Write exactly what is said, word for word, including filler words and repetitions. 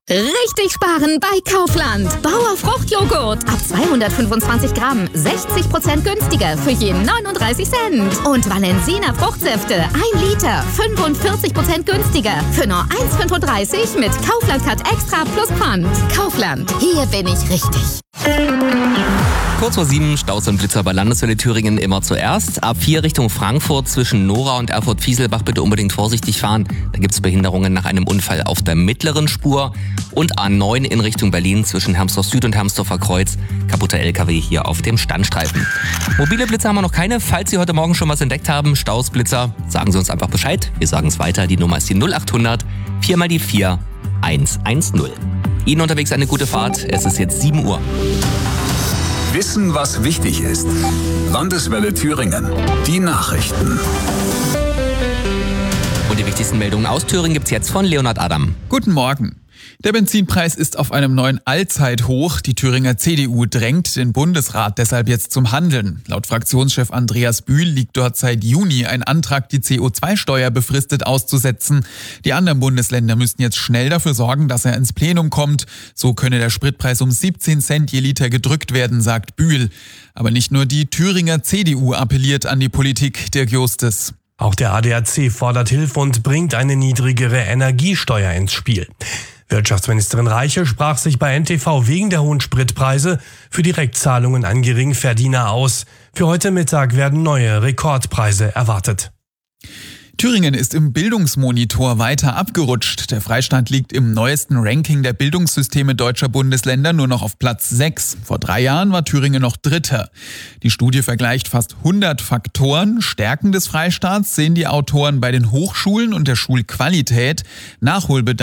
Richtig sparen bei Kaufland. Bauer Fruchtjoghurt ab zweihundertfünfundzwanzig Gramm, sechzig Prozent günstiger für je neununddreißig Cent. Und Valensina Fruchtsäfte, ein Liter, fünfundvierzig Prozent günstiger für nur eins Komma fünfunddreißig mit Kaufland Cut Extra plus Pfand. Kaufland, hier bin ich richtig. Kurz vor sieben, Staus und Blitzer bei Landeswelle Thüringen immer zuerst. Ab vier Richtung Frankfurt zwischen Nora und Erfurt-Fieselbach bitte unbedingt vorsichtig fahren. Da gibt es Behinderungen nach einem Unfall auf der mittleren Spur. Und A neun in Richtung Berlin zwischen Hermsdorf Süd und Hermsdorfer Kreuz. Kaputter L K W hier auf dem Standstreifen. Mobile Blitzer haben wir noch keine. Falls Sie heute Morgen schon was entdeckt haben, Staus, Blitzer, sagen Sie uns einfach Bescheid. Wir sagen es weiter. Die Nummer ist die null achthundert vier mal die vier eins eins null. Ihnen unterwegs eine gute Fahrt. Es ist jetzt sieben Uhr. Wissen, was wichtig ist. Landeswelle Thüringen. Die Nachrichten. Und die wichtigsten Meldungen aus Thüringen gibt's jetzt von Leonhard Adam. Guten Morgen. Der Benzinpreis ist auf einem neuen Allzeithoch. Die Thüringer C D U drängt den Bundesrat deshalb jetzt zum Handeln. Laut Fraktionschef Andreas Bühl liegt dort seit Juni ein Antrag, die C O zwei Steuer befristet auszusetzen. Die anderen Bundesländer müssten jetzt schnell dafür sorgen, dass er ins Plenum kommt. So könne der Spritpreis um siebzehn Cent je Liter gedrückt werden, sagt Bühl. Aber nicht nur die Thüringer C D U appelliert an die Politik, Dirk Justes. Auch der A D A C fordert Hilfe und bringt eine niedrigere Energiesteuer ins Spiel. Wirtschaftsministerin Reiche sprach sich bei N T V wegen der hohen Spritpreise für Direktzahlungen an Geringverdiener aus. Für heute Mittag werden neue Rekordpreise erwartet. Thüringen ist im Bildungsmonitor weiter abgerutscht. Der Freistaat liegt im neuesten Ranking der Bildungssysteme deutscher Bundesländer nur noch auf Platz sechs. Vor drei Jahren war Thüringen noch Dritter. Die Studie vergleicht fast hundert Faktoren. Stärken des Freistaats sehen die Autoren bei den Hochschulen und der Schulqualität. Nachholbedarf